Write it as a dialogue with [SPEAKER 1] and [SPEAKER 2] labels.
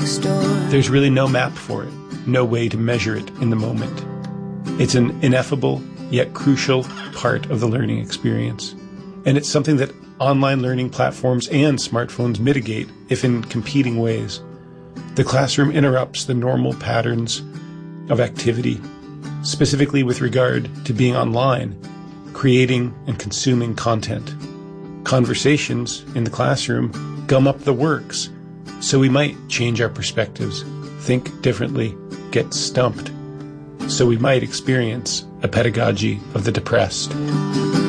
[SPEAKER 1] bookstore.
[SPEAKER 2] There's really no map for it, no way to measure it in the moment. It's an ineffable yet crucial part of the learning experience. And it's something that online learning platforms and smartphones mitigate, if in competing ways. The classroom interrupts the normal patterns of activity, specifically with regard to being online, creating and consuming content. Conversations in the classroom gum up the works, so we might change our perspectives, think differently, get stumped. So we might experience a pedagogy of the depressed.